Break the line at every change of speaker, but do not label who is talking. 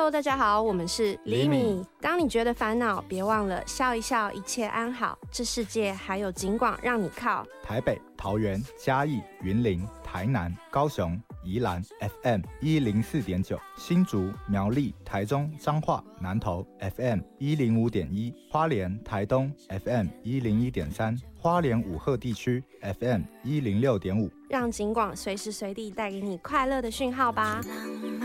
Hello， 大家好，我们是厘米。当你觉得烦恼，别忘了笑一笑，一切安好。这世界还有警广让你靠。
台北、桃园、嘉义、云林、台南、高雄、宜兰 FM 104.9，新竹、苗栗、台中、彰化、南投 FM 105.1，花莲、台东 FM 101.3，花莲五鹤地区 FM 106.5，
让警广随时随地带给你快乐的讯号吧。